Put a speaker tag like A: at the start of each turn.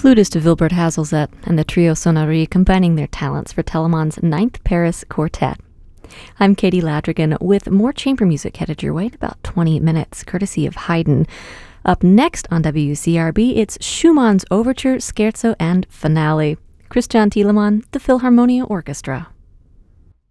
A: flutist Wilbert Hazelzet and the Trio Sonnerie combining their talents for Telemann's Ninth Paris Quartet. I'm Katie Ladrigan with more chamber music headed your way in about 20 minutes, courtesy of Haydn. Up next on WCRB, it's Schumann's Overture, Scherzo, and Finale. Christian Thielemann, the Philharmonia Orchestra.